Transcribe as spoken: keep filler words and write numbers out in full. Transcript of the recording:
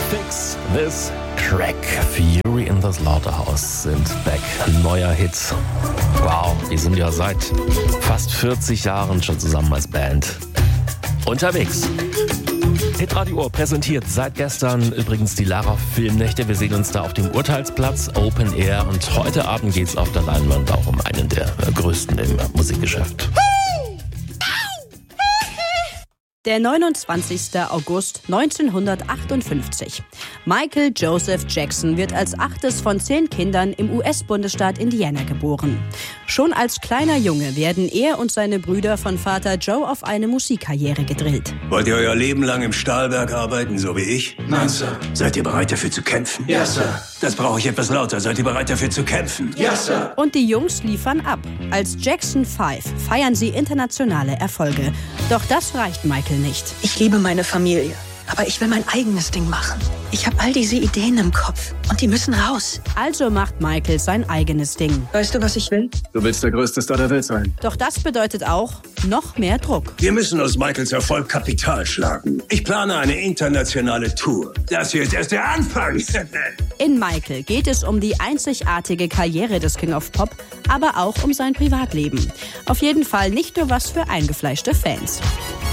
Fix This Crack. Fury in the Slaughterhouse sind back. Neuer Hit. Wow, die sind ja seit fast vierzig Jahren schon zusammen als Band unterwegs. Hitradio Ohr präsentiert seit gestern übrigens die Lara Filmnächte. Wir sehen uns da auf dem Urteilsplatz, Open Air. Und heute Abend geht es auf der Leinwand auch um einen der größten im Musikgeschäft. Der neunundzwanzigster August neunzehnhundertachtundfünfzig. Michael Joseph Jackson wird als achtes von zehn Kindern im U S-Bundesstaat Indiana geboren. Schon als kleiner Junge werden er und seine Brüder von Vater Joe auf eine Musikkarriere gedrillt. Wollt ihr euer Leben lang im Stahlwerk arbeiten, so wie ich? Nein, Sir. Seid ihr bereit dafür zu kämpfen? Ja, Sir. Das brauche ich etwas lauter. Seid ihr bereit dafür zu kämpfen? Ja, Sir. Und die Jungs liefern ab. Als Jackson fünf feiern sie internationale Erfolge. Doch das reicht Michael nicht. Ich liebe meine Familie, aber ich will mein eigenes Ding machen. Ich habe all diese Ideen im Kopf und die müssen raus. Also macht Michael sein eigenes Ding. Weißt du, was ich will? Du willst der größte Star der Welt sein. Doch das bedeutet auch noch mehr Druck. Wir müssen aus Michaels Erfolg Kapital schlagen. Ich plane eine internationale Tour. Das hier ist erst der Anfang. In Michael geht es um die einzigartige Karriere des King of Pop, aber auch um sein Privatleben. Auf jeden Fall nicht nur was für eingefleischte Fans.